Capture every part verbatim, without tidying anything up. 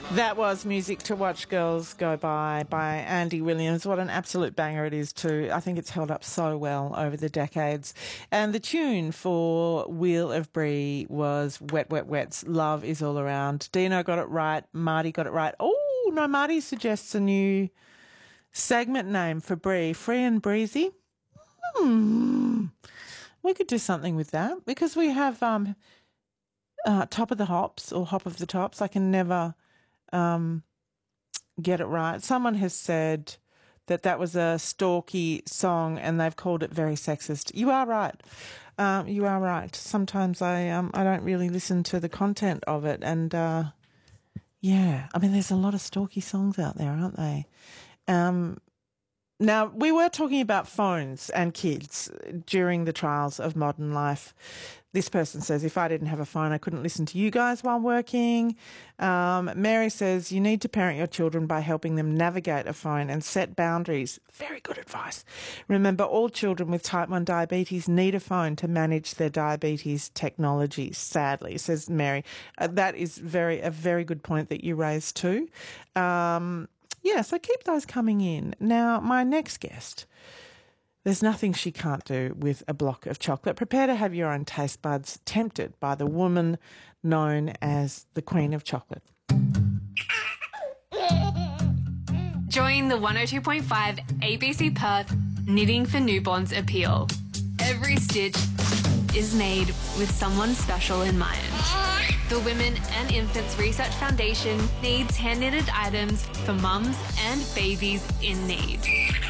That was Music to Watch Girls Go By by Andy Williams. What an absolute banger it is too. I think it's held up so well over the decades. And the tune for Wheel of Brie was Wet Wet Wet's Love Is All Around. Dino got it right. Marty got it right. Oh, no, Marty suggests a new segment name for Brie. Free and Breezy. Hmm. We could do something with that because we have um, uh, Top of the Hops or Hop of the Tops. I can never... Um, get it right. Someone has said that that was a stalky song and they've called it very sexist. You are right. Um, you are right. Sometimes I um I don't really listen to the content of it, and uh, yeah, I mean, there's a lot of stalky songs out there, aren't they? Um, now we were talking about phones and kids during the trials of modern life. This person says, if I didn't have a phone, I couldn't listen to you guys while working. Um, Mary says, you need to parent your children by helping them navigate a phone and set boundaries. Very good advice. Remember, all children with type one diabetes need a phone to manage their diabetes technology, sadly, says Mary. Uh, that is very a very good point that you raised too. Um, yeah, so keep those coming in. Now, my next guest... There's nothing she can't do with a block of chocolate. Prepare to have your own taste buds tempted by the woman known as the Queen of Chocolate. Join the one oh two point five A B C Perth Knitting for Newborns appeal. Every stitch is made with someone special in mind. The Women and Infants Research Foundation needs hand-knitted items for mums and babies in need.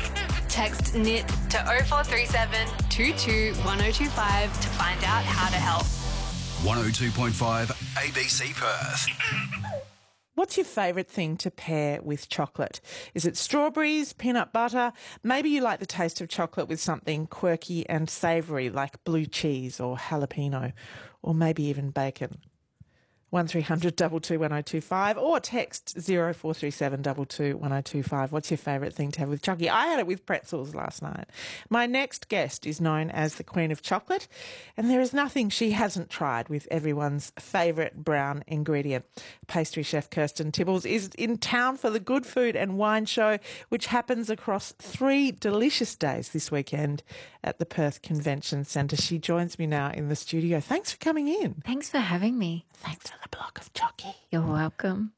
Text knit to oh four three seven, two two one oh two five to find out how to help. one oh two point five A B C Perth. What's your favourite thing to pair with chocolate? Is it strawberries, peanut butter? Maybe you like the taste of chocolate with something quirky and savoury like blue cheese or jalapeno, or maybe even bacon. one three hundred two two one oh two five or text zero four three seven two two one oh two five. What's your favourite thing to have with chocolate? I had it with pretzels last night. My next guest is known as the Queen of Chocolate, and there is nothing she hasn't tried with everyone's favourite brown ingredient. Pastry chef Kirsten Tibbles is in town for the Good Food and Wine Show, which happens across three delicious days this weekend at the Perth Convention Centre. She joins me now in the studio. Thanks for coming in. Thanks for having me. Thanks for the block of chocky. You're welcome.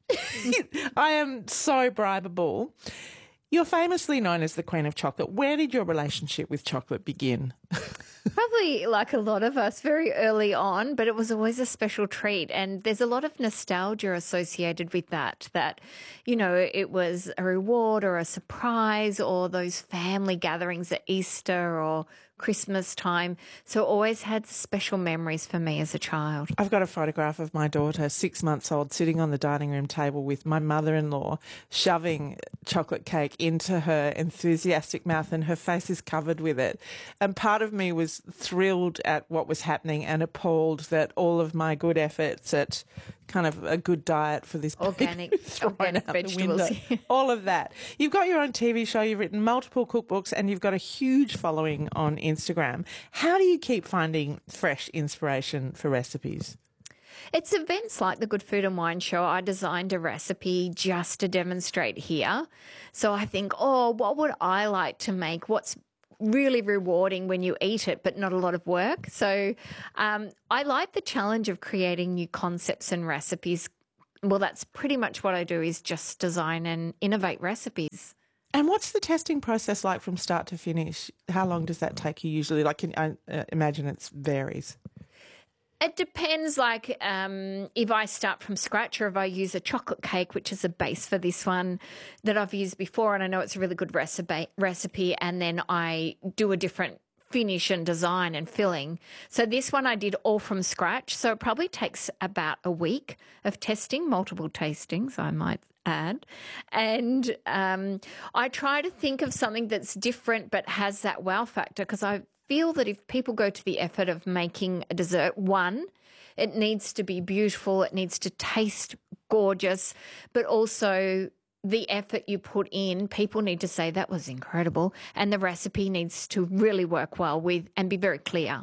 I am so bribable. You're famously known as the Queen of Chocolate. Where did your relationship with chocolate begin? Probably like a lot of us very early on, but it was always a special treat. And there's a lot of nostalgia associated with that, that, you know, it was a reward or a surprise or those family gatherings at Easter or Christmas time. So always had special memories for me as a child. I've got a photograph of my daughter, six months old, sitting on the dining room table with my mother-in-law, shoving chocolate cake into her enthusiastic mouth, and her face is covered with it. And part of me was thrilled at what was happening and appalled that all of my good efforts at kind of a good diet for this organic, organic vegetables, all of that. You've got your own T V show, you've written multiple cookbooks, and you've got a huge following on Instagram. How do you keep finding fresh inspiration for recipes? It's events like the Good Food and Wine Show. I designed a recipe just to demonstrate here. So I think, oh, what would I like to make? What's really rewarding when you eat it, but not a lot of work. So um, I like the challenge of creating new concepts and recipes. Well, that's pretty much what I do, is just design and innovate recipes. And what's the testing process like from start to finish? How long does that take you usually? Like, can, I uh, imagine it varies. It depends, like um, if I start from scratch or if I use a chocolate cake, which is a base for this one that I've used before, and I know it's a really good recipe, recipe, and then I do a different finish and design and filling. So this one I did all from scratch, so it probably takes about a week of testing, multiple tastings, I might add. And um, I try to think of something that's different but has that wow factor, because I feel that if people go to the effort of making a dessert, one, it needs to be beautiful, it needs to taste gorgeous, but also the effort you put in, people need to say that was incredible, and the recipe needs to really work well with and be very clear.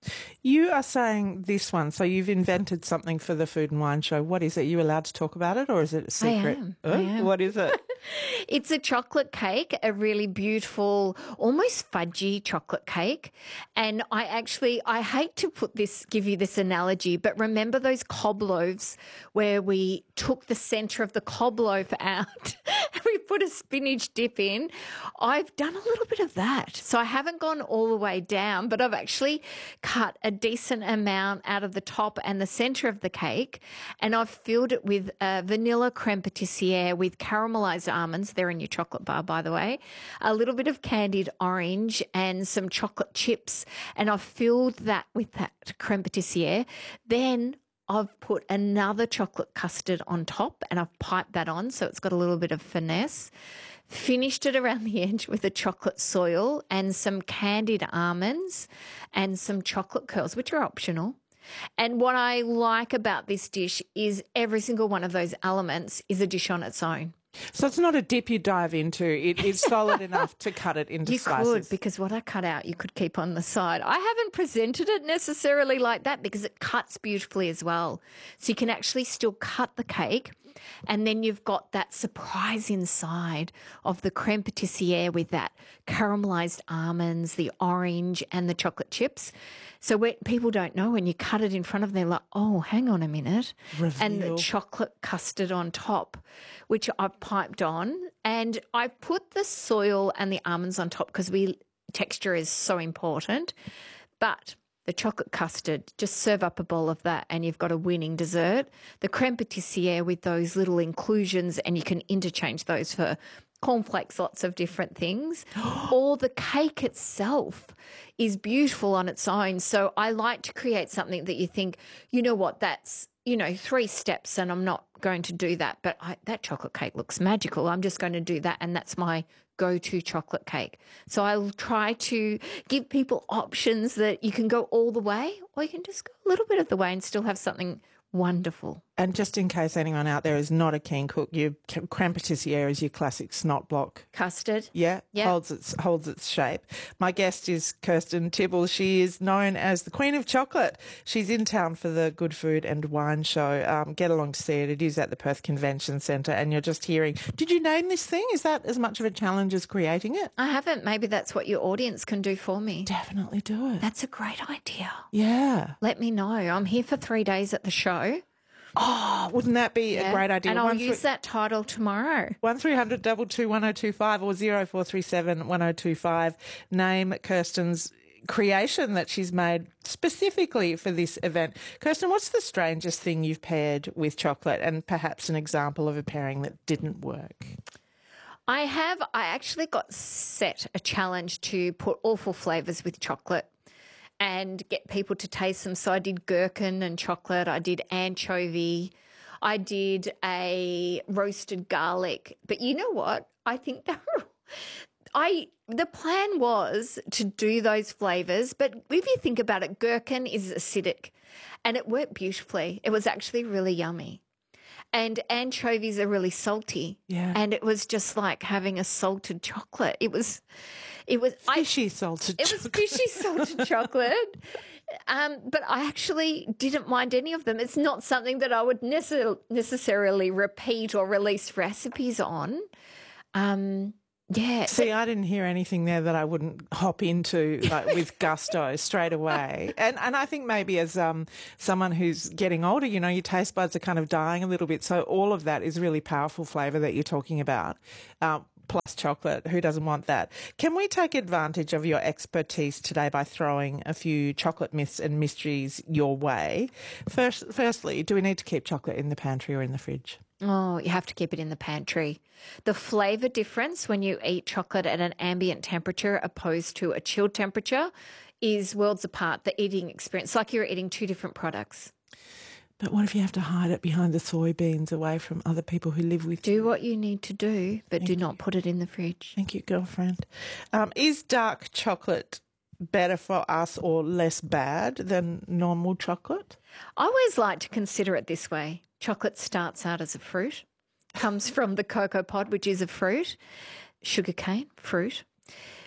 You are saying this one, so you've invented something for the Food and Wine Show. What is it? Are you allowed to talk about it, or is it a secret? I am. Oh, I am. What is it? It's a chocolate cake, a really beautiful, almost fudgy chocolate cake. And I actually, I hate to put this, give you this analogy, but remember those cob loaves where we took the centre of the cob loaf out and we put a spinach dip in? I've done a little bit of that. So I haven't gone all the way down, but I've actually cut a decent amount out of the top and the centre of the cake, and I've filled it with uh, vanilla creme patissiere with caramelised almonds. They're in your chocolate bar, by the way. A little bit of candied orange and some chocolate chips, and I've filled that with that creme patissiere. Then I've put another chocolate custard on top, and I've piped that on so it's got a little bit of finesse. Finished it around the edge with a chocolate soil and some candied almonds and some chocolate curls, which are optional. And what I like about this dish is every single one of those elements is a dish on its own. So it's not a dip you dive into. It is solid enough to cut it into You slices. could, because what I cut out, you could keep on the side. I haven't presented it necessarily like that because it cuts beautifully as well. So you can actually still cut the cake, and then you've got that surprise inside of the creme patissiere with that caramelised almonds, the orange and the chocolate chips. So when people don't know, when you cut it in front of them, they're like, oh, hang on a minute. And the Reveal. chocolate custard on top, which I've piped on. And I put the soil and the almonds on top because we texture is so important. But the chocolate custard, just serve up a bowl of that and you've got a winning dessert. The creme patissiere with those little inclusions, and you can interchange those for cornflakes, lots of different things. Or the cake itself is beautiful on its own. So I like to create something that you think, you know what, that's, you know, three steps and I'm not going to do that. But I, that chocolate cake looks magical. I'm just going to do that, and that's my go-to chocolate cake. So I'll try to give people options that you can go all the way, or you can just go a little bit of the way and still have something wonderful. And just in case anyone out there is not a keen cook, your creme patissiere is your classic snot block. Custard. Yeah, Yeah. holds its holds its shape. My guest is Kirsten Tibble. She is known as the Queen of Chocolate. She's in town for the Good Food and Wine Show. Um, get along to see it. It is at the Perth Convention Centre, and you're just hearing. Did you name this thing? Is that as much of a challenge as creating it? I haven't. Maybe that's what your audience can do for me. Definitely do it. That's a great idea. Yeah. Let me know. I'm here for three days at the show. Oh, wouldn't that be Yeah. a great idea? And I'll One use three- that title tomorrow. One three hundred double two one zero two five or zero four three seven one zero two five. Name Kirsten's creation that she's made specifically for this event. Kirsten, what's the strangest thing you've paired with chocolate, and perhaps an example of a pairing that didn't work? I have, I actually got set a challenge to put awful flavours with chocolate and get people to taste them. So I did gherkin and chocolate. I did anchovy. I did a roasted garlic. But you know what? I think that I the plan was to do those flavours. But if you think about it, gherkin is acidic, and it worked beautifully. It was actually really yummy. And anchovies are really salty. Yeah. And it was just like having a salted chocolate. It was, it was, Fishy salted I, it was chocolate. fishy salted chocolate. Um, but I actually didn't mind any of them. It's not something that I would necess- necessarily repeat or release recipes on. Um, yeah. See, I didn't hear anything there that I wouldn't hop into like with gusto straight away. And and I think maybe as um someone who's getting older, you know, your taste buds are kind of dying a little bit. So all of that is really powerful flavour that you're talking about. Um, plus chocolate. Who doesn't want that? Can we take advantage of your expertise today by throwing a few chocolate myths and mysteries your way? First, firstly, do we need to keep chocolate in the pantry or in the fridge? Oh, you have to keep it in the pantry. The flavour difference when you eat chocolate at an ambient temperature opposed to a chilled temperature is worlds apart. The eating experience, like you're eating two different products. But what if you have to hide it behind the soybeans away from other people who live with you? Do what you need to do, but do not put it in the fridge. Thank you, girlfriend. Um, is dark chocolate better for us or less bad than normal chocolate? I always like to consider it this way. Chocolate starts out as a fruit, comes from the cocoa pod, which is a fruit, sugarcane, fruit.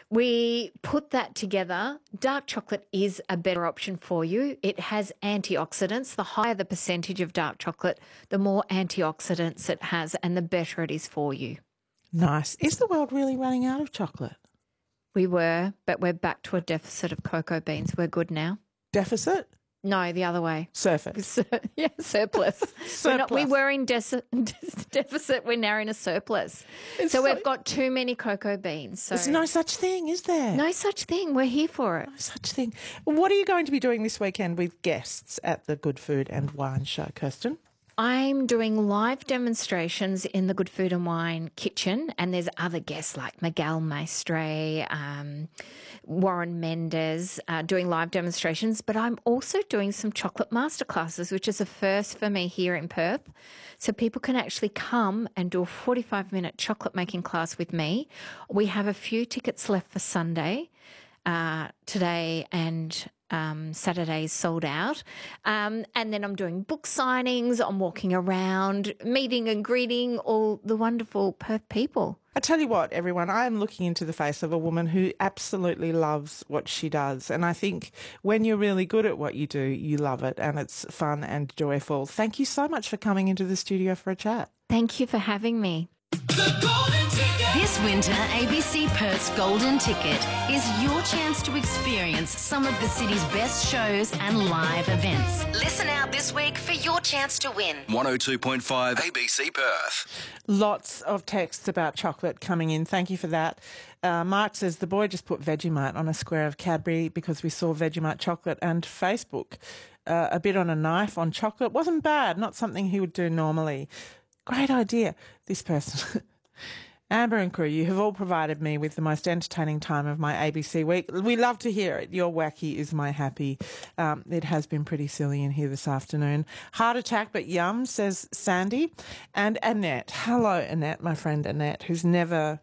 We put that together. Dark chocolate is a better option for you. It has antioxidants. The higher the percentage of dark chocolate, the more antioxidants it has and the better it is for you. Nice. Is the world really running out of chocolate? We were, but we're back to a deficit of cocoa beans. We're good now. Deficit? No, the other way. Surface. Yeah, surplus. Surplus. We're not, we were in de- deficit. We're now in a surplus. It's so, so- we've got too many cocoa beans. So There's no such thing, is there? no such thing. We're here for it. No such thing. What are you going to be doing this weekend with guests at the Good Food and Wine Show, Kirsten? I'm doing live demonstrations in the Good Food and Wine kitchen, and there's other guests like Miguel Maestre, um, Warren Mendez uh, doing live demonstrations, but I'm also doing some chocolate masterclasses, which is a first for me here in Perth. So people can actually come and do a forty-five minute chocolate making class with me. We have a few tickets left for Sunday, uh, today and Um, Saturday's sold out. Um, and then I'm doing book signings, I'm walking around, meeting and greeting all the wonderful Perth people. I tell you what, everyone, I am looking into the face of a woman who absolutely loves what she does. And I think when you're really good at what you do, you love it and it's fun and joyful. Thank you so much for coming into the studio for a chat. Thank you for having me. This winter, A B C Perth's Golden Ticket is your chance to experience some of the city's best shows and live events. Listen out this week for your chance to win. one oh two point five A B C Perth. Lots of texts about chocolate coming in. Thank you for that. Uh, Mark says the boy just put Vegemite on a square of Cadbury because we saw Vegemite chocolate, and Facebook uh, a bit on a knife on chocolate. Wasn't bad, not something he would do normally. Great idea. This person... Amber and crew, you have all provided me with the most entertaining time of my A B C week. We love to hear it. Your wacky is my happy. Um, it has been pretty silly in here this afternoon. Heart attack, but yum, says Sandy. And Annette. Hello, Annette, my friend Annette, who's never...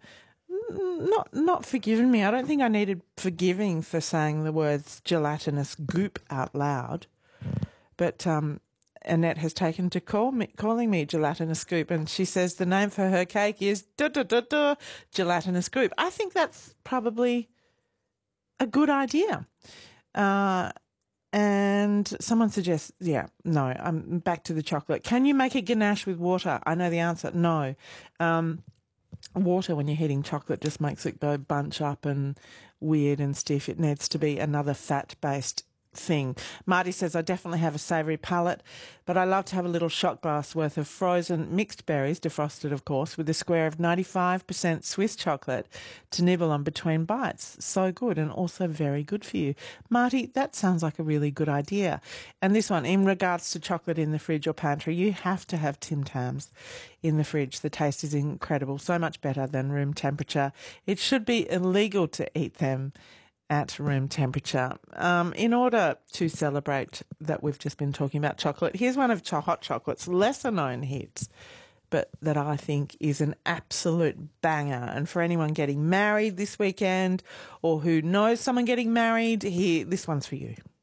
Not not forgiven me. I don't think I needed forgiving for saying the words gelatinous goop out loud. But... um. Annette has taken to call me, calling me gelatinous goop, and she says the name for her cake is da da da da gelatinous goop. I think that's probably a good idea. Uh, and someone suggests, yeah, no, I'm back to the chocolate. Can you make a ganache with water? I know the answer. No. Um, water, when you're heating chocolate, just makes it go bunch up and weird and stiff. It needs to be another fat-based thing. Marty says, I definitely have a savoury palate, but I love to have a little shot glass worth of frozen mixed berries, defrosted of course, with a square of ninety-five percent Swiss chocolate to nibble on between bites. So good, and also very good for you. Marty, that sounds like a really good idea. And this one, in regards to chocolate in the fridge or pantry, you have to have Tim Tams in the fridge. The taste is incredible, so much better than room temperature. It should be illegal to eat them at room temperature. Um, in order to celebrate that we've just been talking about chocolate, here's one of Cho- Hot Chocolate's lesser known hits, but that I think is an absolute banger. And for anyone getting married this weekend or who knows someone getting married, here, this one's for you.